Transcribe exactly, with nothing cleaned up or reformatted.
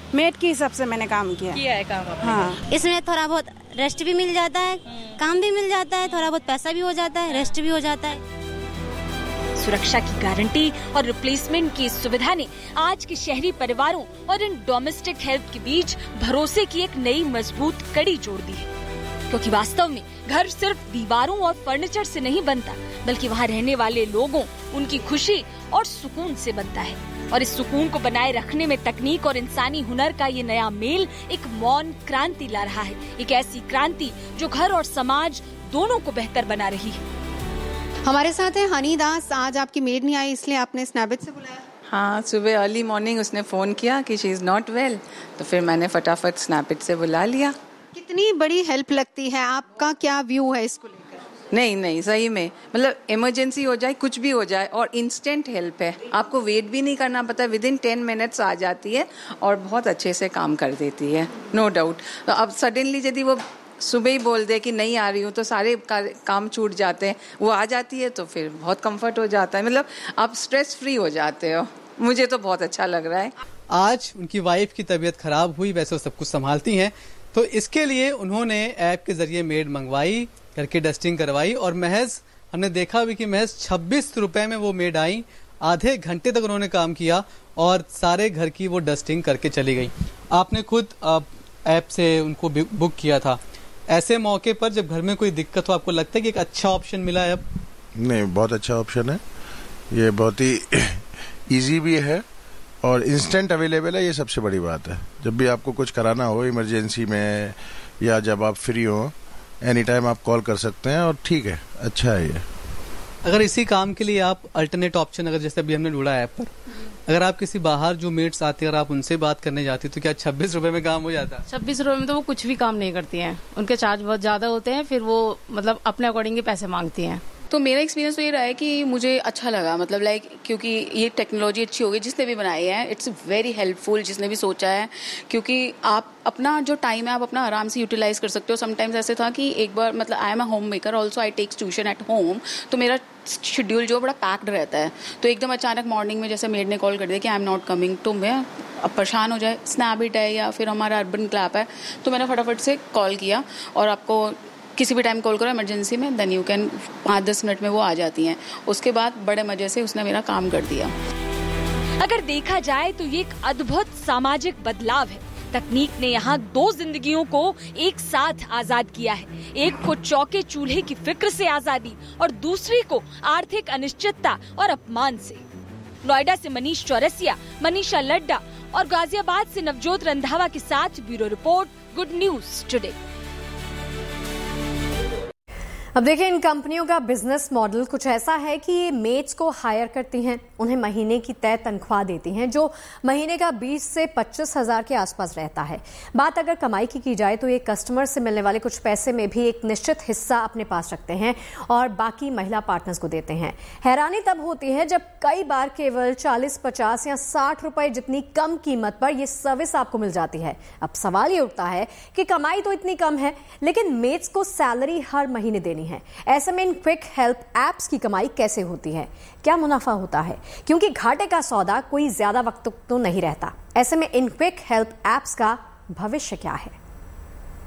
Made के हिसाब से मैंने काम किया किया है काम आपने। हाँ, इसमें थोड़ा बहुत रेस्ट भी मिल जाता है, काम भी मिल जाता है, थोड़ा बहुत पैसा भी हो जाता है, रेस्ट भी हो जाता है। सुरक्षा की गारंटी और रिप्लेसमेंट की इस सुविधा ने आज के शहरी परिवारों और इन डोमेस्टिक हेल्प के बीच भरोसे की एक नई मजबूत कड़ी जोड़ दी है। क्योंकि वास्तव में घर सिर्फ दीवारों और फर्नीचर से नहीं बनता, बल्कि वहाँ रहने वाले लोगों, उनकी खुशी और सुकून से बनता है। और इस सुकून को बनाए रखने में तकनीक और इंसानी हुनर का ये नया मेल एक मौन क्रांति ला रहा है। एक ऐसी क्रांति जो घर और समाज दोनों को बेहतर बना रही है। हमारे साथ है हनी दास। आज आपकी मेड नहीं आई इसलिए आपने स्नैपचैट से बुलाया? हाँ, सुबह अर्ली मॉर्निंग उसने फ़ोन किया कि शी इज़ नॉट वेल, तो फिर मैंने फटाफट स्नैपचैट से बुला लिया। कितनी बड़ी हेल्प लगती है, आपका क्या व्यू है इसको लेकर? नहीं नहीं, सही में मतलब इमरजेंसी हो जाए, कुछ भी हो जाए, और इंस्टेंट हेल्प है। आपको वेट भी नहीं करना पड़ता, विद इन टेन मिनट्स आ जाती है और बहुत अच्छे से काम कर देती है, नो डाउट। तो अब सडनली यदि वो सुबह ही बोल दे कि नहीं आ रही हूँ तो सारे का, काम छूट जाते हैं। वो आ जाती है तो फिर बहुत कंफर्ट हो जाता है, मतलब आप स्ट्रेस फ्री हो जाते हो। मुझे तो बहुत अच्छा लग रहा है। आज उनकी वाइफ की तबीयत खराब हुई, वैसे वो सब कुछ संभालती हैं, तो इसके लिए उन्होंने ऐप के जरिए मेड मंगवाई, करके डस्टिंग करवाई, और महज हमने देखा भी कि महज छब्बीस रुपए में वो मेड आई। आधे घंटे तक उन्होंने काम किया और सारे घर की वो डस्टिंग करके चली गई। आपने खुद ऐप से उनको बुक किया था। ऐसे मौके पर जब घर में कोई दिक्कत हो, आपको लगता है कि एक अच्छा ऑप्शन मिला है अब? नहीं, बहुत अच्छा ऑप्शन है ये, बहुत ही इजी भी है और इंस्टेंट अवेलेबल है। ये सबसे बड़ी बात है। जब भी आपको कुछ कराना हो इमरजेंसी में या जब आप फ्री हो, एनी टाइम आप कॉल कर सकते हैं और ठीक है, अच्छा है ये। अगर इसी काम के लिए आप अल्टरनेट ऑप्शन, अगर जैसे अभी हमने ढूंढा ऐप पर, अगर आप किसी बाहर जो मेट्स आती है, अगर आप उनसे बात करने जाती तो क्या छब्बीस रुपए में काम हो जाता? छब्बीस रुपए में तो वो कुछ भी काम नहीं करती हैं, उनके चार्ज बहुत ज्यादा होते हैं, फिर वो मतलब अपने अकॉर्डिंग ही पैसे मांगती हैं। तो मेरा एक्सपीरियंस तो ये रहा है कि मुझे अच्छा लगा, मतलब लाइक क्योंकि ये टेक्नोलॉजी अच्छी हो गई, जिसने भी बनाई है इट्स वेरी हेल्पफुल, जिसने भी सोचा है, क्योंकि आप अपना जो टाइम है आप अपना आराम से यूटिलाइज कर सकते हो। समटाइम्स ऐसे था कि एक बार मतलब I am a home maker also, I takes tuition at home, तो मेरा शेड्यूल जो बड़ा पैक्ड रहता है। तो एकदम अचानक मॉर्निंग में जैसे मेड ने कॉल कर दिया कि आई एम नॉट कमिंग, तो मैं अब परेशान हो जाए, स्नैपइट है या फिर हमारा अर्बन क्लैप है, तो मैंने फटाफट से कॉल किया। और आपको किसी भी टाइम कॉल करो इमरजेंसी में, देन यू कैन, पाँच दस मिनट में वो आ जाती हैं। उसके बाद बड़े मजे से उसने मेरा काम कर दिया। अगर देखा जाए तो ये एक अद्भुत सामाजिक बदलाव है। तकनीक ने यहाँ दो जिंदगियों को एक साथ आजाद किया है। एक को चौके चूल्हे की फिक्र से आजादी और दूसरी को आर्थिक अनिश्चितता और अपमान से। नोएडा से मनीष चौरसिया, मनीषा लड्डा और गाजियाबाद से नवजोत रंधावा के साथ bureau report, good news today. अब देखिए, इन कंपनियों का बिजनेस मॉडल कुछ ऐसा है कि ये मेड्स को हायर करती हैं, उन्हें महीने की तय तनख्वाह देती हैं जो महीने का बीस से पच्चीस हजार के आसपास रहता है। बात अगर कमाई की की जाए तो ये कस्टमर से मिलने वाले कुछ पैसे में भी एक निश्चित हिस्सा अपने पास रखते हैं और बाकी महिला पार्टनर्स को देते हैं। हैरानी तब होती है जब कई बार केवल चालीस पचास या साठ रुपए जितनी कम कीमत पर यह सर्विस आपको मिल जाती है। अब सवाल ये उठता है कि कमाई तो इतनी कम है, लेकिन मेड्स को सैलरी हर महीने देनी है। ऐसे में इन क्विक हेल्प एप्स की कमाई कैसे होती है, क्या मुनाफा होता है? क्योंकि घाटे का सौदा कोई ज्यादा वक्त तो नहीं रहता। ऐसे में इन क्विक हेल्प एप्स का भविष्य क्या है?